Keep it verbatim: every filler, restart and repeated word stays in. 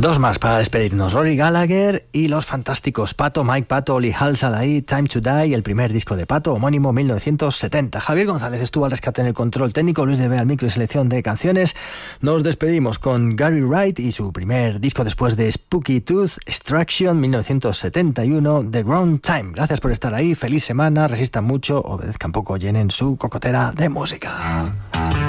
Dos más para despedirnos. Rory Gallagher y los fantásticos Pato, Mike Pato, Oli Halsall ahí, Time to Die, el primer disco de Pato, homónimo mil novecientos setenta. Javier González estuvo al rescate en el control técnico, Luis de Bea al micro y selección de canciones. Nos despedimos con Gary Wright y su primer disco después de Spooky Tooth, Extraction, mil novecientos setenta y uno, The Ground Time. Gracias por estar ahí, feliz semana, resistan mucho, obedezcan poco, llenen su cocotera de música.